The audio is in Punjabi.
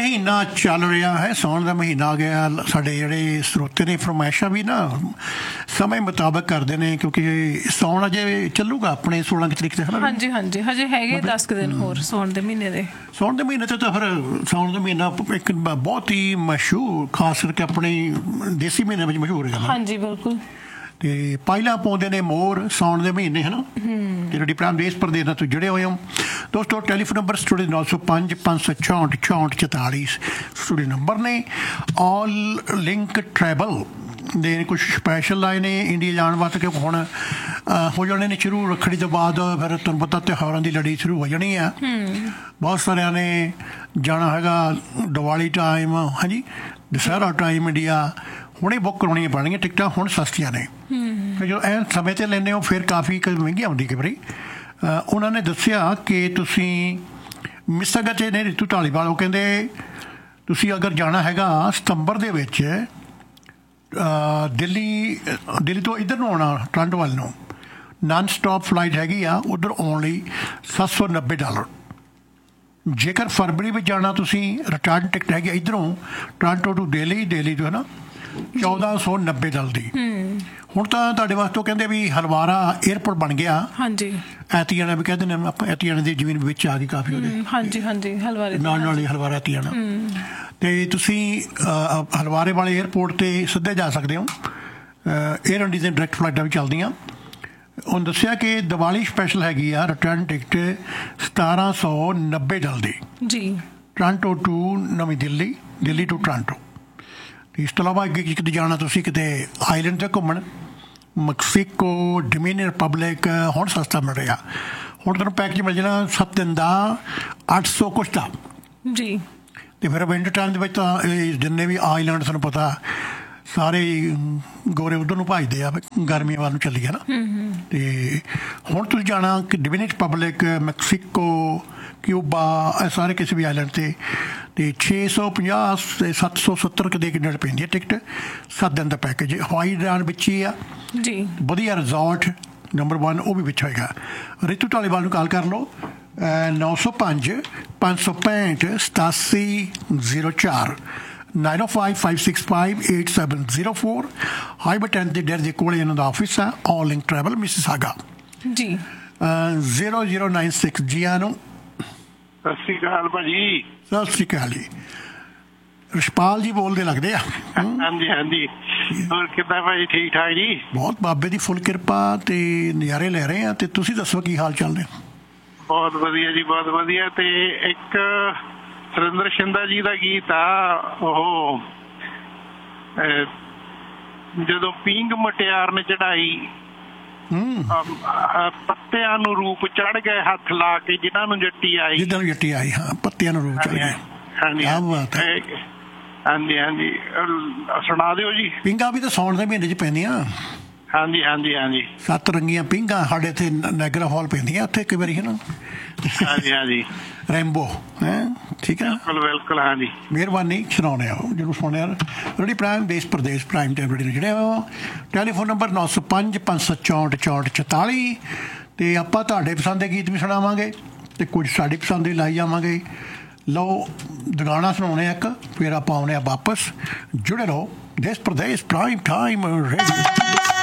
ਮਹੀਨਾ ਚੱਲ ਰਿਹਾ ਹੈ, ਸਾਉਣ ਦਾ ਮਹੀਨਾ ਆ ਗਿਆ। ਸਾਡੇ ਜਿਹੜੇ ਸਰੋਤੇ ਨੇ ਫਰਮਾਇਸ਼ਾਂ ਵੀ ਨਾ ਸਮੇਂ ਮੁਤਾਬਕ ਕਰਦੇ ਨੇ, ਕਿਉਂਕਿ ਸਾਉਣ ਅਜੇ ਚੱਲੂਗਾ ਆਪਣੇ 16 ਤਰੀਕ ਤੇ। ਹਾਂਜੀ ਹਾਂਜੀ, ਹਜੇ ਹੈਗੇ 10 ਦਿਨ ਹੋਰ ਸਾਉਣ ਦੇ ਮਹੀਨੇ ਦੇ। ਸਾਉਣ ਦੇ ਮਹੀਨੇ ਤੇ ਤਾਂ ਫਿਰ ਸਾਉਣ ਦਾ ਮਹੀਨਾ ਇੱਕ ਬਹੁਤ ਹੀ ਮਸ਼ਹੂਰ, ਖਾਸ ਕਰਕੇ ਆਪਣੇ ਦੇਸੀ ਮਹੀਨੇ ਵਿੱਚ ਮਸ਼ਹੂਰ ਹੈਗਾ। ਹਾਂਜੀ ਬਿਲਕੁਲ। ਤੇ ਪਾਇਲਾਂ ਪਾਉਂਦੇ ਨੇ ਮੋਰ ਸਾਉਣ ਦੇ ਮਹੀਨੇ, ਹੈ ਨਾ। ਤੇ ਜਿਹੜੀ ਭਰਾ ਦੇਸ਼ ਪ੍ਰਦੇਸ਼ ਨਾਲ ਤੁਸੀਂ ਜੁੜੇ ਹੋਏ ਹੋ ਦੋਸਤੋ, telephone number studio 905 566 64 studio number ਨੇ। ਆਲ ਲਿੰਕ ਟਰੈਵਲ ਦੇ ਕੁਛ ਸਪੈਸ਼ਲ ਲਾਏ ਨੇ ਇੰਡੀਆ ਜਾਣ ਵਾਸਤੇ, ਕਿਉਂਕਿ ਹੁਣ ਹੋ ਜਾਣੇ ਨੇ ਸ਼ੁਰੂ ਰੱਖੜੀ ਤੋਂ ਬਾਅਦ। ਫਿਰ ਤੁਹਾਨੂੰ ਪਤਾ ਤਿਉਹਾਰਾਂ ਦੀ ਲੜੀ ਸ਼ੁਰੂ ਹੋ ਜਾਣੀ ਆ। ਬਹੁਤ ਸਾਰਿਆਂ ਨੇ ਜਾਣਾ ਹੈਗਾ ਦੀਵਾਲੀ ਟਾਈਮ, ਹਾਂਜੀ ਦੁਸਹਿਰਾ ਟਾਈਮ। ਇੰਡੀਆ ਹੁਣੇ ਬੁੱਕ ਕਰਾਉਣੀਆਂ ਪੈਣਗੀਆਂ ਟਿਕਟਾਂ, ਹੁਣ ਸਸਤੀਆਂ ਨੇ। ਜਦੋਂ ਐਨ ਸਮੇਂ 'ਤੇ ਲੈਂਦੇ ਹੋ ਫਿਰ ਕਾਫੀ ਮਹਿੰਗੀ ਆਉਂਦੀ ਕਈ ਵਾਰੀ। ਉਹਨਾਂ ਨੇ ਦੱਸਿਆ ਕਿ ਤੁਸੀਂ ਮਿਸਾਗਾ 'ਚ ਨੇ ਰਿਤੂ ਢਾਲੀਵਾਲ, ਉਹ ਕਹਿੰਦੇ ਤੁਸੀਂ ਅਗਰ ਜਾਣਾ ਹੈਗਾ ਸਤੰਬਰ ਦੇ ਵਿੱਚ ਦਿੱਲੀ ਤੋਂ ਇੱਧਰ ਨੂੰ ਆਉਣਾ ਟੋਰਾਂਟੋ ਵੱਲ ਨੂੰ, ਨਾਨ ਸਟਾਪ ਫਲਾਈਟ ਹੈਗੀ ਆ ਉੱਧਰ ਆਉਣ ਲਈ $790। ਜੇਕਰ ਫਰਵਰੀ ਵਿੱਚ ਜਾਣਾ ਤੁਸੀਂ ਰਿਟਰਨ ਟਿਕਟ ਹੈਗੀ ਇੱਧਰੋਂ ਟੋਰਾਂਟੋ ਟੂ ਦਿੱਲੀ ਤੋਂ, ਹੈ ਨਾ, $1490 ਦੀ। ਹੁਣ ਤਾਂ ਤੁਹਾਡੇ ਵਾਸਤੇ ਕਹਿੰਦੇ ਵੀ ਹਲਵਾਰਾ ਏਅਰਪੋਰਟ ਬਣ ਗਿਆ। ਹਾਂਜੀ, ਐਤੀਆਣਾ ਵੀ ਕਹਿੰਦੇ ਨੇ ਆਪਾਂ, ਐਤੀਆਣਾ ਦੀ ਜ਼ਮੀਨ ਵਿੱਚ ਆ ਗਈ ਕਾਫੀ ਉਹਦੇ। ਹਾਂਜੀ ਹਾਂਜੀ, ਹਲਵਾਰੇ ਨਾਲ ਹੀ ਹਲਵਾਰਾ ਐਤੀਆਣਾ। ਤੇ ਤੁਸੀਂ ਹਲਵਾਰੇ ਵਾਲੇ ਏਅਰਪੋਰਟ 'ਤੇ ਸਿੱਧੇ ਜਾ ਸਕਦੇ ਹੋ। ਏਅਰ ਇੰਡੀਆ ਦੀਆਂ ਡਾਇਰੈਕਟ ਫਲਾਈਟਾਂ ਵੀ ਚੱਲਦੀਆਂ। ਉਹਨੇ ਦੱਸਿਆ ਕਿ ਦੀਵਾਲੀ ਸਪੈਸ਼ਲ ਹੈਗੀ ਆ ਰਿਟਰਨ ਟਿਕਟ $1790 ਦੀ ਜੀ, ਟੋਰਾਂਟੋ ਟੂ ਨਵੀਂ ਦਿੱਲੀ ਟੂ ਟੋਰਾਂਟੋ। ਇਸ ਤੋਂ ਇਲਾਵਾ ਅੱਗੇ ਕਿਤੇ ਜਾਣਾ ਤੁਸੀਂ ਕਿਤੇ ਆਈਲੈਂਡ 'ਤੇ ਘੁੰਮਣ, ਮੈਕਸੀਕੋ, ਡੋਮਿਨੀਕਨ ਰਿਪਬਲਿਕ, ਹੁਣ ਸਸਤਾ ਮਿਲ ਰਿਹਾ। ਹੁਣ ਤੁਹਾਨੂੰ ਪੈਕੇਜ ਮਿਲ ਜਾਣਾ 7 ਦਿਨ ਦਾ 800 ਕੁਛ ਦਾ ਜੀ। ਅਤੇ ਫਿਰ ਵਿੰਟਰ ਟਾਈਮ ਦੇ ਵਿੱਚ ਤਾਂ ਇਹ ਜਿੰਨੇ ਵੀ ਆਈਲੈਂਡ ਤੁਹਾਨੂੰ ਪਤਾ ਸਾਰੇ ਗੋਰੇ ਉੱਧਰ ਨੂੰ ਭੱਜਦੇ ਆ, ਗਰਮੀਆਂ ਵੱਲ ਨੂੰ ਚੱਲੀਏ ਨਾ। ਅਤੇ ਹੁਣ ਤੁਸੀਂ ਜਾਣਾ ਕਿ ਡੋਮਿਨੀਕਨ ਰਿਪਬਲਿਕ, ਮੈਕਸੀਕੋ, ਕਿਊਬਾ, ਇਹ ਸਾਰੇ ਕਿਸੇ ਵੀ ਆਈਲੈਂਡ 'ਤੇ। ਅਤੇ 650 ਅਤੇ 770 ਦੇ ਕਿੰਨੇ ਪੈਂਦੀ ਹੈ ਟਿਕਟ, 7 ਦਿਨ ਦਾ ਪੈਕੇਜ। ਹਵਾਈ ਉਡਾਨ ਵਿੱਚ ਹੀ ਆ ਜੀ, ਵਧੀਆ ਰਿਜ਼ੋਰਟ ਨੰਬਰ 1 ਉਹ ਵੀ ਵਿੱਚ ਹੋਏਗਾ। ਰਿਤੂ ਢਾਲੀਵਾਲ ਨੂੰ ਕਾਲ ਕਰ ਲਓ 905 565 8704 905-565-8704। ਹਾਈਵੇ 10 ਦੇ ਡਰ ਦੇ ਕੋਲ ਇਹਨਾਂ ਦਾ ਆਫਿਸ ਹੈ, ਆਲ ਲਿੰਕ ਟਰੈਵਲ ਮਿਸੀਸਾਗਾ ਜੀ। 0096 ਜੀ ਆਨੂੰ। ਸਤਿ ਸ਼੍ਰੀ ਅਕਾਲ ਭਾਜੀ। ਸਤਿ ਸ਼੍ਰੀ ਅਕਾਲ ਜੀ। ਰਿਸ਼ਪਾਲ ਜੀ ਬੋਲਦੇ ਲੱਗਦੇ ਆ। ਹਾਂਜੀ ਹਾਂਜੀ, ਹੋਰ ਕਿੱਦਾਂ ਭਾਜੀ? ਠੀਕ ਠਾਕ ਜੀ, ਬਹੁਤ ਬਾਬੇ ਦੀ ਫੁੱਲ ਕਿਰਪਾ ਤੇ ਨਜ਼ਾਰੇ ਲੈ ਰਹੇ ਆ। ਤੇ ਤੁਸੀਂ ਦੱਸੋ ਕੀ ਹਾਲ ਚਾਲ ਨੇ? ਬਹੁਤ ਵਧੀਆ ਜੀ, ਬਹੁਤ ਵਧੀਆ। ਤੇ ਇੱਕ ਸੁਰਿੰਦਰ ਸ਼ਿੰਦਾ ਜੀ ਦਾ ਗੀਤ ਆ, ਉਹ ਜਦੋਂ ਪੀਂਘ ਮੁਟਿਆਰ ਨੇ ਚੜਾਈ, ਪੱਤਿਆਂ ਨੂੰ ਰੂਪ ਚੜ ਗਏ ਹੱਥ ਲਾ ਕੇ ਜਿਨ੍ਹਾਂ ਨੂੰ ਜੱਟੀ ਆਈ। ਹਾਂ, ਪੱਤਿਆਂ ਨੂੰ ਰੂਪ ਚੜ ਗਏ। ਹਾਂਜੀ ਹਾਂਜੀ, ਸੁਣਾ ਦਿਓ ਜੀ। ਪੀਂਘਾਂ ਵੀ ਤਾਂ ਸਾਉਣ ਦੇ ਮਹੀਨੇ 'ਚ ਪੈਂਦੀਆਂ। ਹਾਂਜੀ ਹਾਂਜੀ ਹਾਂਜੀ, 7 ਰੰਗੀਆਂ ਪੀਂਘਾਂ ਸਾਡੇ ਇੱਥੇ ਨਾਇਗਰਾ ਫਾਲ ਪੈਂਦੀਆਂ ਉੱਥੇ ਕਈ ਵਾਰੀ, ਹੈ ਨਾ। ਹਾਂਜੀ ਹਾਂਜੀ, ਰੈਂਬੋ ਹੈ, ਠੀਕ ਹੈ। ਬਿਲਕੁਲ ਬਿਲਕੁਲ, ਹਾਂਜੀ ਮਿਹਰਬਾਨੀ। ਸੁਣਾਉਂਦੇ ਆ ਜ਼ਰੂਰ ਸੁਣਿਆ ਰੇਡੀ ਪ੍ਰਾਈਮ ਦੇਸ਼ ਪ੍ਰਦੇਸ਼ ਪ੍ਰਾਈਮ ਟਾਈਮ ਰੇਡੀ ਜਿਹੜੇ ਟੈਲੀਫੋਨ ਨੰਬਰ 905 564 6444। ਅਤੇ ਆਪਾਂ ਤੁਹਾਡੇ ਪਸੰਦ ਦੇ ਗੀਤ ਵੀ ਸੁਣਾਵਾਂਗੇ ਅਤੇ ਕੁਝ ਸਾਡੀ ਪਸੰਦ ਵੀ ਲਾਈ ਜਾਵਾਂਗੇ। ਲਓ ਦੁਗਾਣਾ ਸੁਣਾਉਣੇ ਇੱਕ, ਫਿਰ ਆਪਾਂ ਆਉਂਦੇ ਹਾਂ ਵਾਪਸ। ਜੁੜੇ ਰਹੋ ਦੇਸ਼ ਪ੍ਰਦੇਸ਼ ਪ੍ਰਾਈਮ ਟਾਈਮ ਰੇਡੀਓ।